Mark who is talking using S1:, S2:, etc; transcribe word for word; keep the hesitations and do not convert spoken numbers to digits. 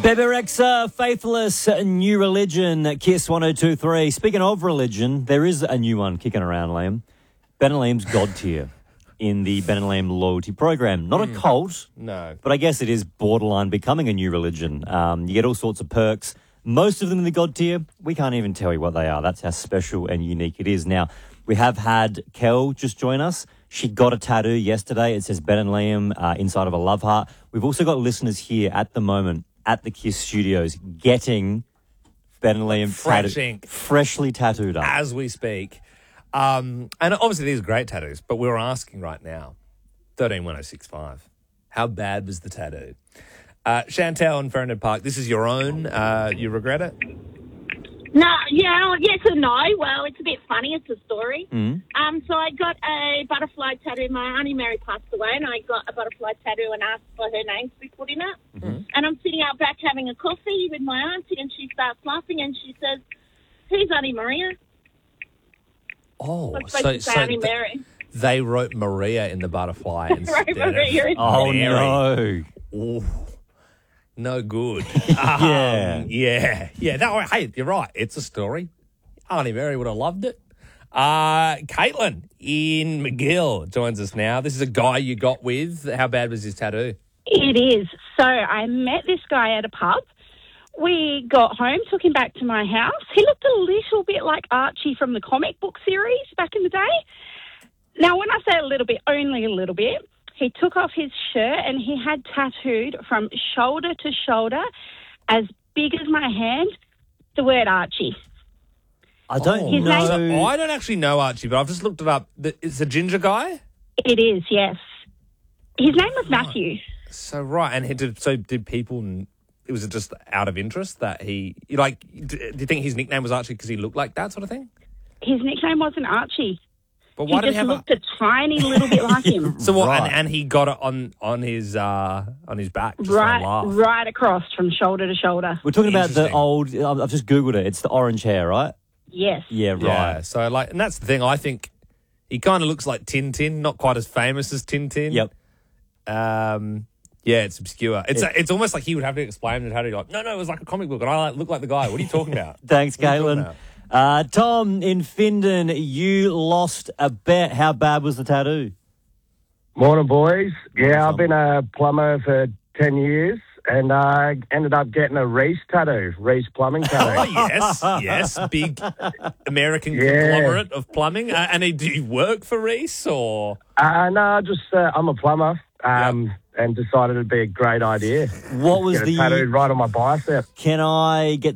S1: Bebe Rexha, Faithless, New Religion, Kiss one oh two point three. Speaking of religion, there is a new one kicking around, Liam. Ben and Liam's God Tier in the Ben and Liam loyalty program. Not mm. a cult.
S2: No.
S1: But I guess it is borderline becoming a new religion. Um, you get all sorts of perks. Most of them in the God Tier, we can't even tell you what they are. That's how special and unique it is. Now, we have had Kel just join us. She got a tattoo yesterday. It says Ben and Liam uh, inside of a love heart. We've also got listeners here at the moment at the Kiss Studios getting Ben and Liam
S2: Fresh
S1: tattoo-
S2: ink.
S1: freshly tattooed up.
S2: As we speak. Um, and obviously these are great tattoos, but we're asking right now, thirteen one oh six five, how bad was the tattoo? Uh, Chantel in Ferndale Park, this is your own. Uh, you regret it?
S3: No, yeah, yes and no. Well, it's a bit funny. It's a story.
S1: Mm.
S3: Um, so I got a butterfly tattoo. My Auntie Mary passed away, and I got a butterfly tattoo and asked for her name to be put in it. Mm-hmm. And I'm sitting out back having a coffee with my auntie, and she starts laughing, and she says, "Who's Auntie Maria?"
S2: Oh,
S3: I'm
S2: so,
S3: supposed to say
S2: so
S3: Auntie
S2: th-
S3: Mary.
S2: they wrote Maria in the butterfly instead
S3: Right, Maria.
S2: of
S1: Oh,
S2: Mary.
S1: no.
S2: Ooh, no good.
S1: Yeah.
S2: Um, yeah. Yeah. That, hey, you're right. It's a story. Auntie Mary would have loved it. Uh, Caitlin in McGill joins us now. This is a guy you got with. How bad was his tattoo?
S4: It is. So I met this guy at a pub. We got home, took him back to my house. He looked a little bit like Archie from the comic book series back in the day. Now, when I say a little bit, only a little bit, he took off his shirt and he had tattooed from shoulder to shoulder, as big as my hand, the word Archie.
S1: I don't
S4: His
S1: know.
S4: name-
S2: So I don't actually know Archie, but I've just looked it up. The- It's a ginger guy?
S4: It is, yes. His name was Matthew.
S2: So, right. And he did, so did people... Was it just out of interest that he... Like, do you think his nickname was Archie because he looked like that sort of thing?
S4: His nickname wasn't Archie.
S2: But
S4: He
S2: why did
S4: just
S2: he have
S4: looked a tiny little bit like him.
S2: a... So what?
S1: Right.
S2: And, and he got it on on his uh, on his back just for a
S4: Right,
S2: laugh.
S4: right across from shoulder to shoulder.
S1: We're talking about the
S2: Interesting.
S1: old... I've just Googled it. It's the orange hair, right?
S4: Yes.
S1: Yeah, right.
S2: Yeah, so like, and that's the thing. I think he kind of looks like Tintin, not quite as famous as Tintin.
S1: Yep.
S2: Um, yeah, it's obscure. It's
S1: It-
S2: it's almost like he would have to explain it. How to like, no, no, it was like a comic book, and I like, look like the guy. What are you talking about?
S1: Thanks,
S2: What are you talking
S1: Caitlin.
S2: about?
S1: Uh, Tom in Findon, you lost a bet. How bad was the tattoo?
S5: Morning, boys. Yeah, I've been a plumber for ten years, and I ended up getting a Reese tattoo, Reese plumbing
S2: Oh
S5: tattoo.
S2: yes, yes, big American
S5: Yeah.
S2: conglomerate of plumbing. Uh, and he, do you work for Reese or?
S5: uh, no, just uh, I'm a plumber, um, and decided it'd be a great idea.
S1: What was
S5: Get a
S1: the...
S5: tattooed right on my bicep.
S1: Can I get